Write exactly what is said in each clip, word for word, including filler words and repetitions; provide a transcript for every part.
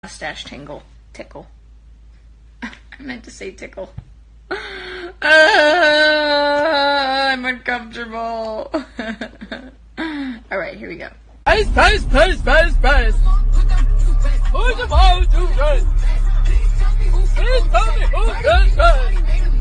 Mustache tingle. Tickle. I meant to say tickle. Uh, I'm uncomfortable. Alright, here we go. Pace, pace, pace, pace, pace. Who's about to run? Please tell me who can run.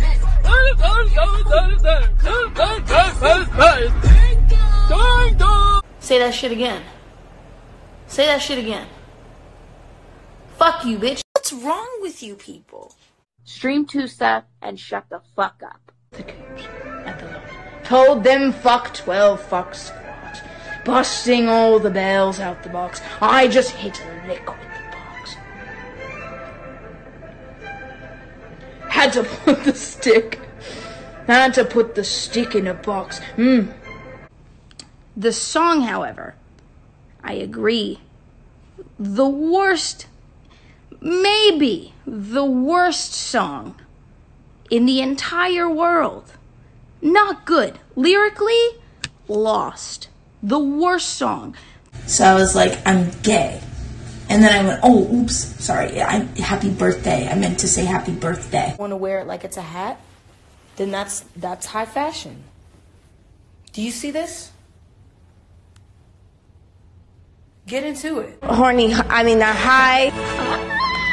Say that shit again. Say that shit again. Fuck you, bitch. What's wrong with you people? Stream Tusa and shut the fuck up. The tubes at the load. Told them fuck twelve fuck squad. Busting all the bells out the box. I just hit a lick with the box. Had to put the stick. Had to put the stick in a box. Hmm. The song, however, I agree. The worst, maybe the worst song in the entire world. Not good. Lyrically, lost. The worst song. So I was like, I'm gay. And then I went, oh, oops, sorry, I, happy birthday. I meant to say happy birthday. Want to wear it like it's a hat? Then that's that's high fashion. Do you see this? Get into it. Horny, I mean, not high.